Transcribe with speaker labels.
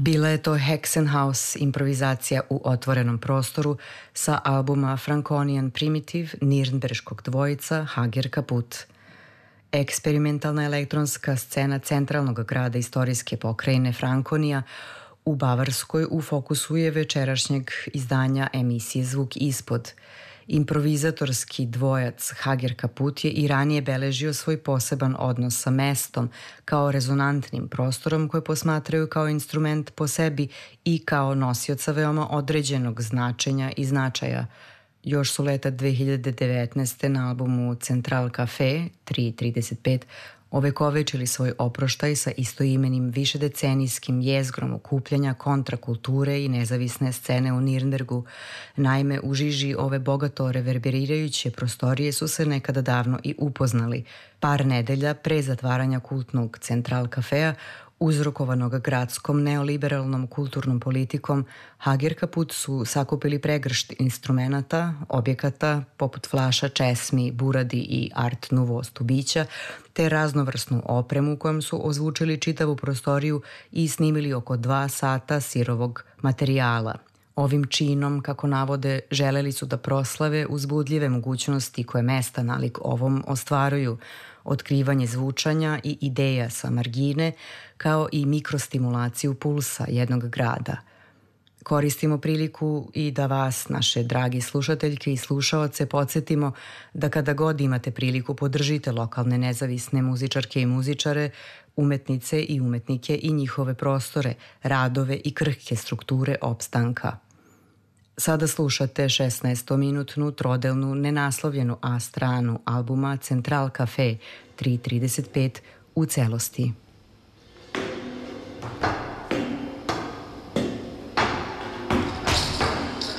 Speaker 1: Bila je to Hexenhaus improvizacija u otvorenom prostoru sa albuma Franconian Primitive Nirnberškog dvojica Hager Kaput. Eksperimentalna elektronska scena centralnog grada istorijske pokrajine Frankonija u Bavarskoj u fokusu je večerašnjeg izdanja emisije Zvuk ispod. Improvizatorski dvojac Hager Kaput je i ranije beležio svoj poseban odnos sa mestom kao rezonantnim prostorom koje posmatraju kao instrument po sebi i kao nosioca veoma određenog značenja i značaja. Još su leta 2019. na albumu Central Café 3.35 ovekovečili svoj oproštaj sa istoimenim višedecenijskim jezgrom okupljanja kontrakulture i nezavisne scene u Nirnbergu. Naime, u žiži ove bogato reverberirajuće prostorije su se nekada davno i upoznali. Par nedelja pre zatvaranja kultnog Central Cafea, uzrokovanog gradskom neoliberalnom kulturnom politikom, Hager Kaput su sakupili pregršt instrumenata, objekata poput flaša, česmi, buradi i art nouveau stubića, te raznovrsnu opremu kojom su ozvučili čitavu prostoriju i snimili oko 2 sata sirovog materijala. Ovim činom, kako navode, želeli su da proslave uzbudljive mogućnosti koje mesta nalik ovom ostvaruju, otkrivanje zvučanja i ideja sa margine, kao i mikrostimulaciju pulsa jednog grada. Koristimo priliku i da vas, naše dragi slušateljke i slušaoce, podsjetimo da kada god imate priliku podržite lokalne nezavisne muzičarke i muzičare, umetnice i umetnike i njihove prostore, radove i krhke strukture opstanka. Sada slušate 16-minutnu trodelnu nenaslovljenu A stranu albuma Central Café 3.35 u celosti.